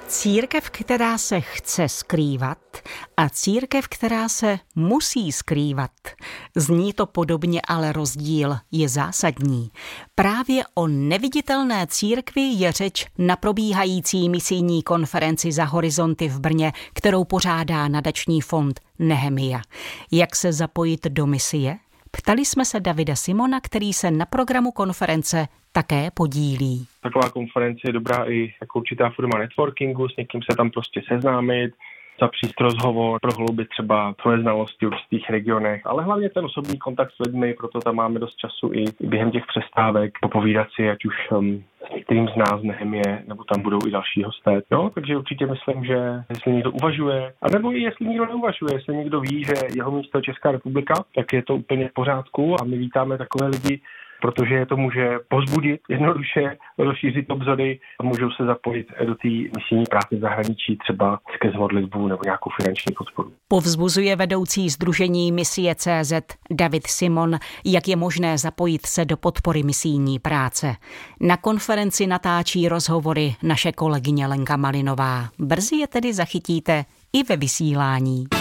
Církev, která se chce skrývat a církev, která se musí skrývat. Zní to podobně, ale rozdíl je zásadní. Právě o neviditelné církvi je řeč na probíhající misijní konferenci Za horizonty v Brně, kterou pořádá nadační fond Nehemia. Jak se zapojit do misie? Ptali jsme se Davida Simona, který se na programu konference také podílí. Taková konference je dobrá i jako určitá forma networkingu, s někým se tam prostě seznámit, zapříst rozhovor, prohloubit třeba svoje znalosti v určitých regionech, ale hlavně ten osobní kontakt s lidmi, proto tam máme dost času i během těch přestávek popovídat si, ať už s některým z nás Nehemie, nebo tam budou i další hosté. No, takže určitě myslím, že jestli někdo uvažuje, anebo i jestli někdo neuvažuje, jestli někdo ví, že jeho místo je Česká republika, tak je to úplně v pořádku a my vítáme takové lidi, protože to může povzbudit, jednoduše rozšířit obzory a můžou se zapojit do té misijní práce v zahraničí, třeba skrz modlitbu nebo nějakou finanční podporu. Povzbuzuje vedoucí sdružení Misie.cz David Simon, jak je možné zapojit se do podpory misijní práce. Na konferenci natáčí rozhovory naše kolegyně Lenka Malinová. Brzy je tedy zachytíte i ve vysílání.